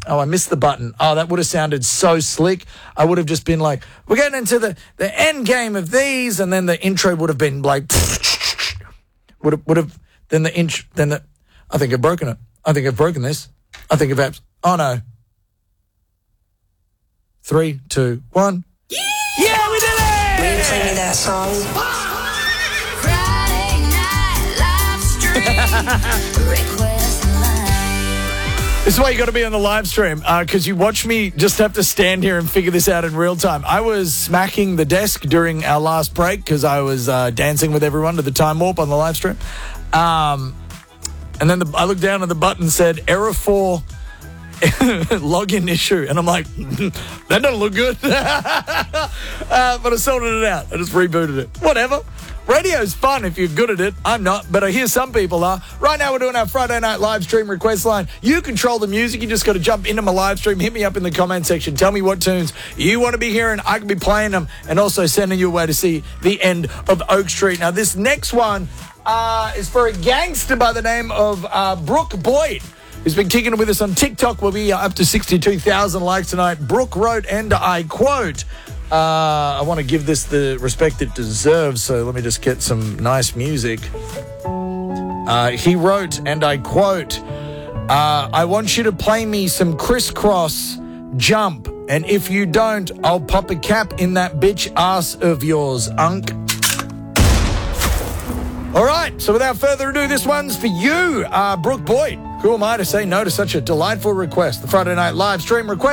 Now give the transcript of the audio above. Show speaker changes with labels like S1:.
S1: Oh, I missed the button. Oh, that would have sounded so slick. I would have just been like, we're getting into the end game of these, and then the intro would have been like, would have, then I think I've broken it. I think I've broken this. I think I've, oh no. 3, 2, 1. Yeah, we did it!
S2: Will you play me that song?
S1: Friday night live stream. This is why you got to be on the live stream, because you watch me just have to stand here and figure this out in real time. I was smacking the desk during our last break because I was dancing with everyone to the time warp on the live stream. And then I looked down and the button said error 4 login issue. And I'm like, that doesn't look good. But I sorted it out. I just rebooted it. Whatever. Radio's fun if you're good at it. I'm not, but I hear some people are. Right now we're doing our Friday night live stream request line. You control the music. You just got to jump into my live stream. Hit me up in the comment section. Tell me what tunes you want to be hearing. I can be playing them and also sending you away to see the end of Oak Street. Now, this next one is for a gangster by the name of Brooke Boyd, who's been kicking it with us on TikTok. We'll be up to 62,000 likes tonight. Brooke wrote, and I quote, I want to give this the respect it deserves, so let me just get some nice music. He wrote, and I quote, I want you to play me some Crisscross Jump, and if you don't, I'll pop a cap in that bitch ass of yours, unk. All right, so without further ado, this one's for you, Brooke Boyd. Who am I to say no to such a delightful request? The Friday Night live stream request.